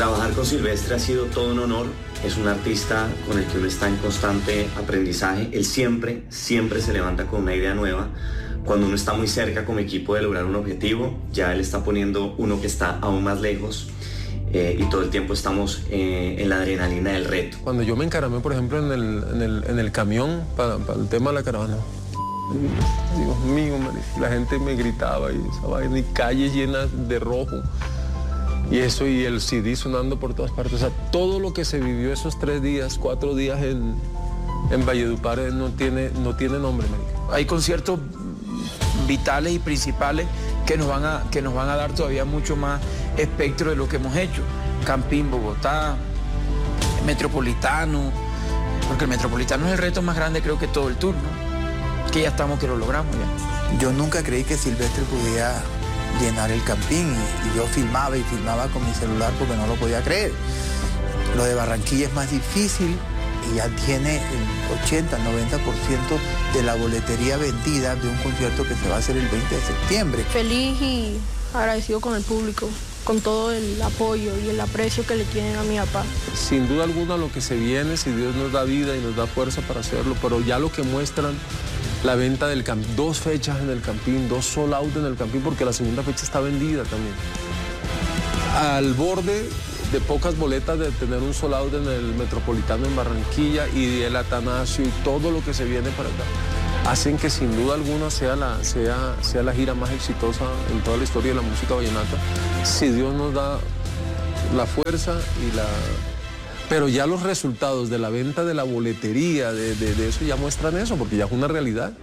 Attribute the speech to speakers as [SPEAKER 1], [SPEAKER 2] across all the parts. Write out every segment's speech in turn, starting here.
[SPEAKER 1] Trabajar con Silvestre ha sido todo un honor. Es un artista con el que uno está en constante aprendizaje. Él siempre se levanta con una idea nueva. Cuando uno está muy cerca como equipo de lograr un objetivo, ya él está poniendo uno que está aún más lejos. Y todo el tiempo estamos en la adrenalina del reto.
[SPEAKER 2] Cuando yo me encaramé, por ejemplo, en el camión para el tema de la caravana, Dios mío, la gente me gritaba y esa vaina, y calles llenas de rojo. Y eso, y el CD sonando por todas partes. O sea, todo lo que se vivió esos 3 días, 4 días en Valledupar no tiene nombre, marica.
[SPEAKER 3] Hay conciertos vitales y principales que nos van a dar todavía mucho más espectro de lo que hemos hecho. Campín, Bogotá, Metropolitano, porque el Metropolitano es el reto más grande, creo que todo el tour, ¿no? Que ya estamos, que lo logramos ya.
[SPEAKER 4] Yo nunca creí que Silvestre pudiera llenar el Campín y yo filmaba con mi celular porque no lo podía creer. Lo de Barranquilla es más difícil y ya tiene el 80-90% de la boletería vendida de un concierto que se va a hacer el 20 de septiembre.
[SPEAKER 5] Feliz y agradecido con el público, con todo el apoyo y el aprecio que le tienen a mi papá.
[SPEAKER 2] Sin duda alguna lo que se viene, si Dios nos da vida y nos da fuerza para hacerlo, pero ya lo que muestran la venta del Campín, 2 fechas en el Campín, 2 sold out en el Campín, porque la segunda fecha está vendida también. Al borde de pocas boletas de tener un sold out en el Metropolitano en Barranquilla y el Atanasio y todo lo que se viene para acá, hacen que sin duda alguna sea la gira más exitosa en toda la historia de la música vallenata, si Dios nos da la fuerza y la... Pero ya los resultados de la venta de la boletería, de eso ya muestran eso, porque ya es una realidad.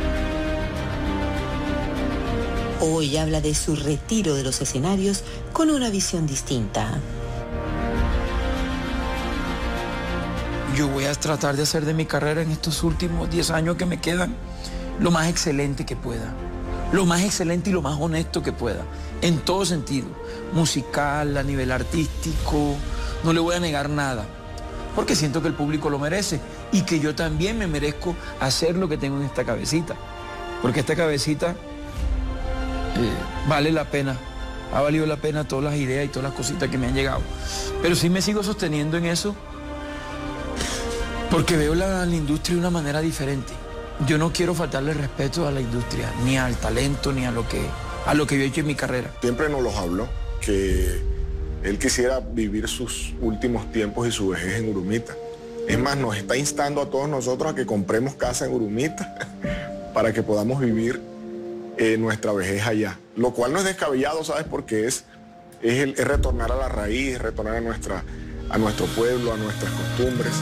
[SPEAKER 6] Hoy habla de su retiro de los escenarios con una visión distinta.
[SPEAKER 3] Yo voy a tratar de hacer de mi carrera en estos últimos 10 años que me quedan lo más excelente que pueda. Lo más excelente y lo más honesto que pueda. En todo sentido. Musical, a nivel artístico. No le voy a negar nada. Porque siento que el público lo merece. Y que yo también me merezco hacer lo que tengo en esta cabecita. Porque esta cabecita vale la pena. Ha valido la pena todas las ideas y todas las cositas que me han llegado. Pero sí me sigo sosteniendo en eso. Porque veo la industria de una manera diferente. Yo no quiero faltarle respeto a la industria, ni al talento, ni a lo que yo he hecho en mi carrera.
[SPEAKER 7] Siempre nos los habló, que él quisiera vivir sus últimos tiempos y su vejez en Urumita. Es más, nos está instando a todos nosotros a que compremos casa en Urumita para que podamos vivir nuestra vejez allá. Lo cual no es descabellado, ¿sabes? Porque es retornar a la raíz, retornar a nuestro pueblo, a nuestras costumbres.